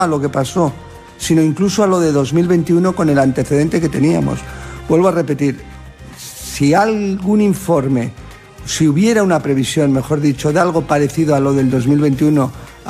a lo que pasó, sino incluso a lo de 2021 con el antecedente que teníamos. Vuelvo a repetir, si algún informe, si hubiera una previsión, mejor dicho, de algo parecido a lo del 2021,